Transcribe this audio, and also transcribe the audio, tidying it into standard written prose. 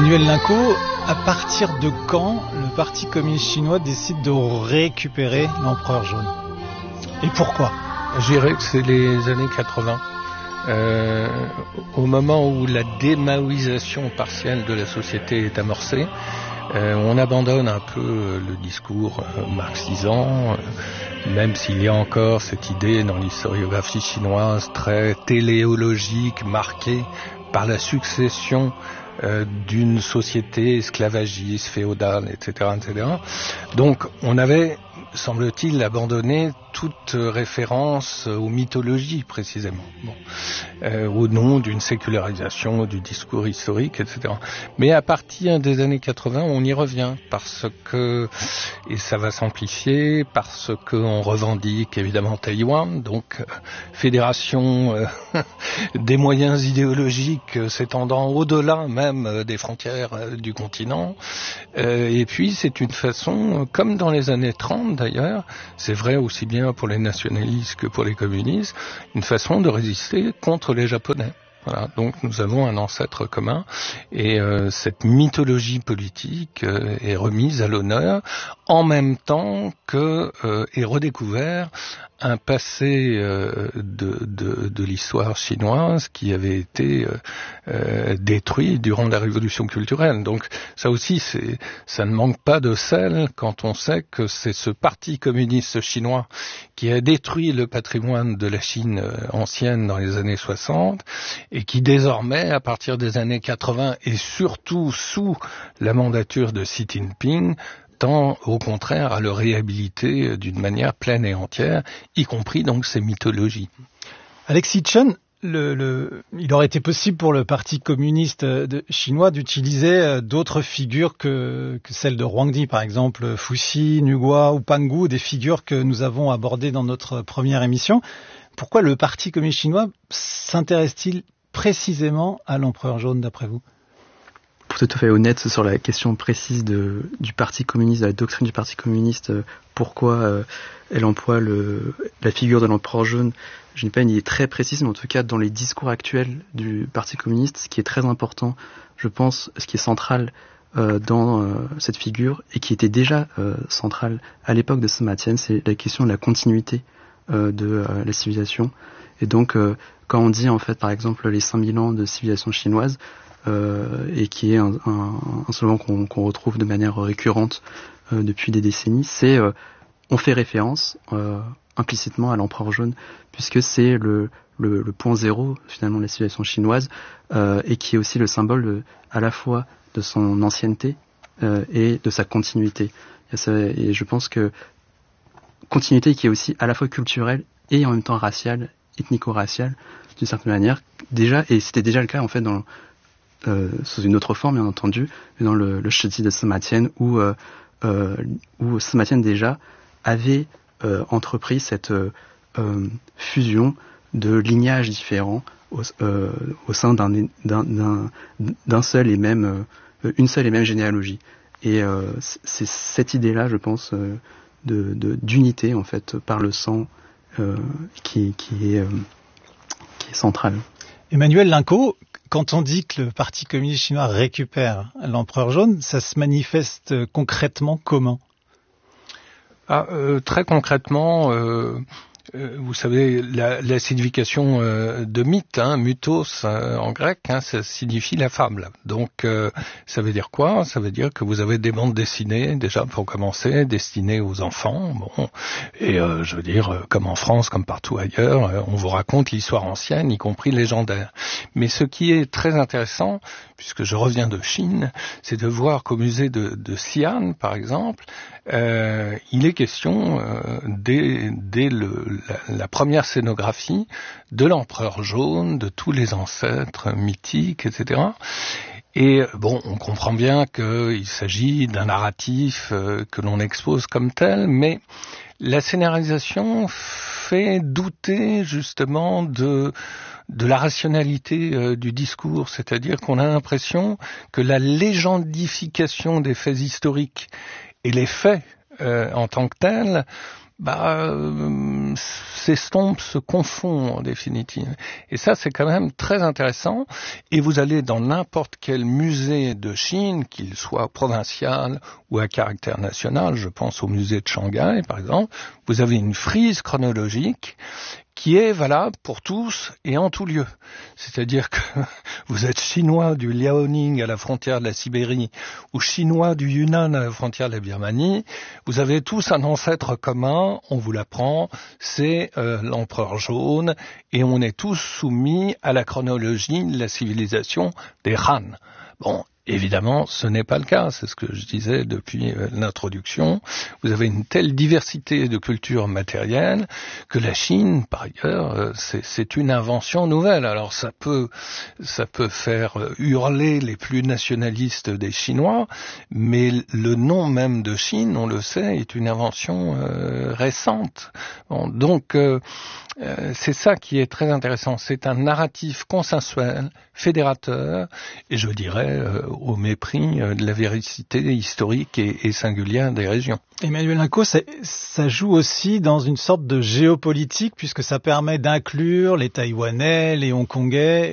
Emmanuel Linco, à partir de quand le Parti communiste chinois décide de récupérer l'empereur jaune ? Et pourquoi ? Je dirais que c'est les années 80. Au moment où la démaoïsation partielle de la société est amorcée, on abandonne un peu le discours marxisant, même s'il y a encore cette idée dans l'historiographie chinoise très téléologique, marquée par la succession d'une société esclavagiste, féodale, etc., etc. Donc on avait, semble-t-il, abandonné toute référence aux mythologies précisément, au nom d'une sécularisation du discours historique, etc. Mais à partir des années 80, on y revient parce que, et ça va s'amplifier, parce qu'on revendique évidemment Taïwan, donc fédération des moyens idéologiques s'étendant au-delà même des frontières du continent. Et puis c'est une façon, comme dans les années 30 d'ailleurs, c'est vrai aussi bien pour les nationalistes que pour les communistes, une façon de résister contre les Japonais. Voilà, donc nous avons un ancêtre commun et cette mythologie politique est remise à l'honneur en même temps que est redécouvert un passé de l'histoire chinoise qui avait été détruit durant la révolution culturelle. Donc ça aussi, ça ne manque pas de sel quand on sait que c'est ce parti communiste chinois qui a détruit le patrimoine de la Chine ancienne dans les années 60 et qui désormais, à partir des années 80 et surtout sous la mandature de Xi Jinping, tend au contraire à le réhabiliter d'une manière pleine et entière, y compris donc ces mythologies. Alexis Chen, il aurait été possible pour le Parti communiste chinois d'utiliser d'autres figures que celles de Huangdi, par exemple Fuxi, Nugua ou Pangu, des figures que nous avons abordées dans notre première émission. Pourquoi le Parti communiste chinois s'intéresse-t-il précisément à l'empereur jaune, d'après vous ? Pour être tout à fait honnête sur la question précise du Parti communiste, de la doctrine du Parti communiste, pourquoi elle emploie la figure de l'empereur jaune, je n'ai pas une idée très précise, mais en tout cas dans les discours actuels du Parti communiste, ce qui est très important, je pense, ce qui est central dans cette figure, et qui était déjà central à l'époque de Sima Qian, c'est la question de la continuité de la civilisation. Et donc, quand on dit en fait, par exemple, les 5000 ans de civilisation chinoise, et qui est un slogan qu'on retrouve de manière récurrente depuis des décennies, c'est on fait référence implicitement à l'empereur jaune, puisque c'est le point zéro finalement de la civilisation chinoise, et qui est aussi le symbole à la fois de son ancienneté et de sa continuité. Et je pense que continuité qui est aussi à la fois culturelle et en même temps raciale, ethnico-raciale, d'une certaine manière, déjà, et c'était déjà le cas en fait sous une autre forme bien entendu, mais dans le Shiji de Sima Qian où Sima Qian déjà avait entrepris cette fusion de lignages différents au sein d'un seul et même une seule et même généalogie. Et c'est cette idée-là, je pense, d'unité en fait par le sang qui est centrale. Emmanuel Linco, quand on dit que le Parti communiste chinois récupère l'empereur jaune, ça se manifeste concrètement comment ? Très concrètement, vous savez, la signification de mythe, mythos en grec, ça signifie la fable. Donc, ça veut dire quoi ? Ça veut dire que vous avez des bandes dessinées, déjà pour commencer, destinées aux enfants. Bon, et je veux dire, comme en France, comme partout ailleurs, on vous raconte l'histoire ancienne, y compris légendaire. Mais ce qui est très intéressant, puisque je reviens de Chine, c'est de voir qu'au musée de Xi'an, par exemple, il est question dès la première scénographie de l'empereur jaune, de tous les ancêtres mythiques, etc. Et bon, on comprend bien qu'il s'agit d'un narratif que l'on expose comme tel, mais la scénarisation fait douter justement de la rationalité du discours, c'est-à-dire qu'on a l'impression que la légendification des faits historiques et les faits en tant que tels s'estompe, se confond en définitive. Et ça, c'est quand même très intéressant. Et vous allez dans n'importe quel musée de Chine, qu'il soit provincial ou à caractère national, je pense au musée de Shanghai par exemple, vous avez une frise chronologique qui est valable pour tous et en tout lieu. C'est-à-dire que vous êtes chinois du Liaoning à la frontière de la Sibérie ou chinois du Yunnan à la frontière de la Birmanie, vous avez tous un ancêtre commun, on vous l'apprend, c'est l'empereur jaune, et on est tous soumis à la chronologie de la civilisation des Han. Bon, évidemment, ce n'est pas le cas, c'est ce que je disais depuis l'introduction. Vous avez une telle diversité de cultures matérielles que la Chine, par ailleurs, c'est une invention nouvelle. Alors ça peut faire hurler les plus nationalistes des Chinois, mais le nom même de Chine, on le sait, est une invention récente. Bon, donc c'est ça qui est très intéressant. C'est un narratif consensuel, fédérateur, et je dirais au mépris de la véracité historique et singulière des régions. Emmanuel Linco, ça joue aussi dans une sorte de géopolitique, puisque ça permet d'inclure les Taïwanais, les Hongkongais